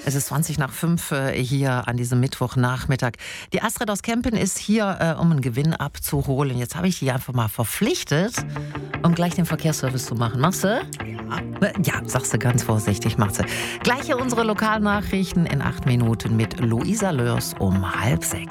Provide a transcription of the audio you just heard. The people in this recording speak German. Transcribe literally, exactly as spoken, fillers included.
Es ist zwanzig nach fünf äh, hier an diesem Mittwochnachmittag. Die Astrid aus Kempen ist hier, äh, um einen Gewinn abzuholen. Jetzt habe ich die einfach mal verpflichtet, um gleich den Verkehrsservice zu machen. Machst du? Ja. Ja, sagst du ganz vorsichtig, machst du. Gleich hier unsere Lokalnachrichten in acht Minuten mit Luisa Lörs um halb sechs.